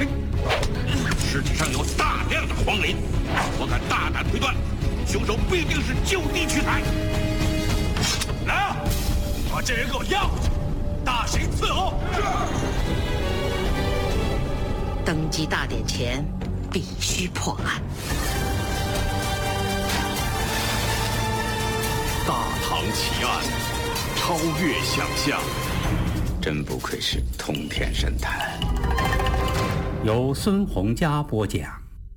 尸体上有大量的黄磷，我敢大胆推断，凶手必定是就地取材。来啊，把这人给我押回去，大刑伺候。 登基大典前必须破案。 大唐奇案，超越想象。 真不愧是通天神探。 由孙洪佳播讲。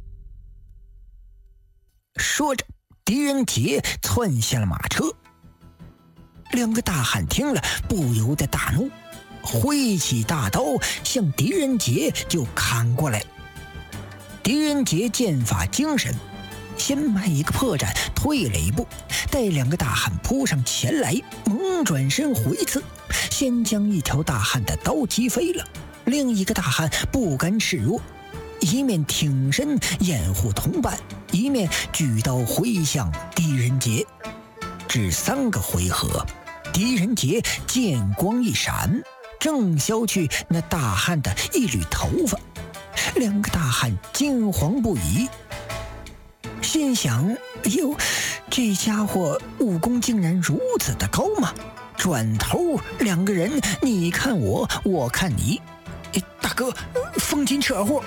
说着，狄仁杰窜下了马车。两个大汉听了，不由得大怒，挥起大刀向狄仁杰就砍过来。狄仁杰剑法精神，先迈一个破绽，退了一步，待两个大汉扑上前来，猛转身回刺，先将一条大汉的刀击飞了。另一个大汉不甘示弱，一面挺身掩护同伴，一面举刀挥向狄仁杰。只3个回合，狄仁杰剑光一闪，正削去那大汉的一缕头发。两个大汉惊惶不已，心想：哟，这家伙武功竟然如此的高吗？转头两个人你看我，我看你，大哥，风紧扯祸。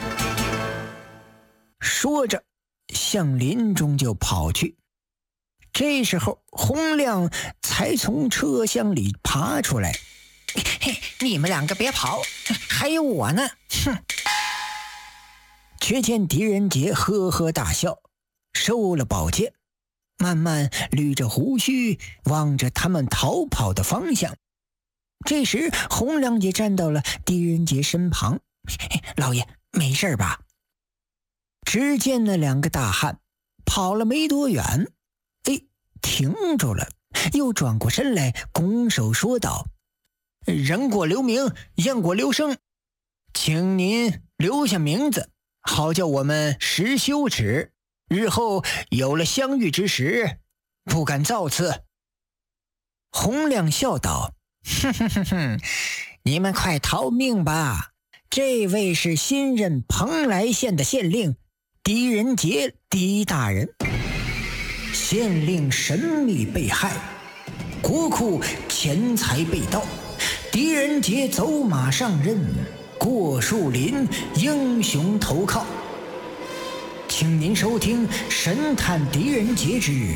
说着向林中就跑去。这时候洪亮才从车厢里爬出来。嘿，你们2个别跑，还有我呢。哼！却见狄仁杰呵呵大笑，收了宝剑，慢慢捋着胡须，望着他们逃跑的方向。这时洪亮也站到了狄仁杰身旁。老爷，没事吧？只见那2个大汉跑了没多远，停住了，又转过身来，拱手说道：人过留名，雁过留声，请您留下名字，好叫我们识羞耻，日后有了相遇之时，不敢造次。洪亮笑道：哼哼哼哼，你们快逃命吧，这位是新任蓬莱县的县令狄仁杰，狄大人。县令神秘被害，国库钱财被盗，狄仁杰走马上任，过树林英雄投靠。请您收听《神探狄仁杰之